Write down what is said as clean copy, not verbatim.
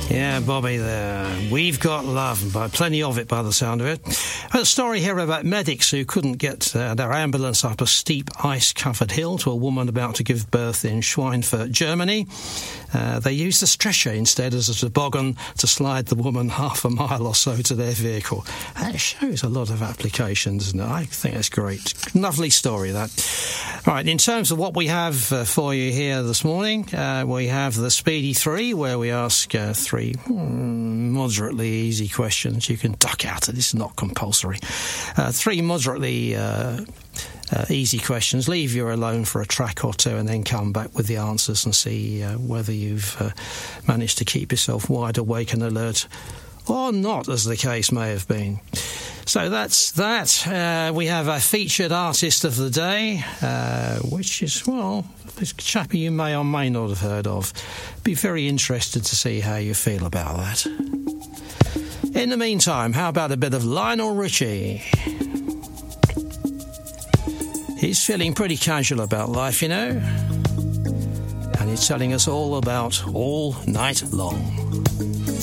Yeah, Bobby there. We've got love, and plenty of it by the sound of it. A story here about medics who couldn't get their ambulance up a steep ice-covered hill to a woman about to give birth in Schweinfurt, Germany. They used a stretcher instead as a toboggan to slide the woman half a mile or so to their vehicle. That shows a lot of applications, doesn't it? I think that's great. Lovely story, that. Right, in terms of what we have for you here this morning, we have the Speedy 3, where we ask three moderately easy questions. You can duck out of this, it's not compulsory. Three moderately easy questions, leave you alone for a track or two and then come back with the answers and see whether you've managed to keep yourself wide awake and alert or not, as the case may have been. So that's that. We have a featured artist of the day, which is, well, this chappie you may or may not have heard of. Be very interested to see how you feel about that. In the meantime, how about a bit of Lionel Richie? He's feeling pretty casual about life, you know, and he's telling us all about All Night Long.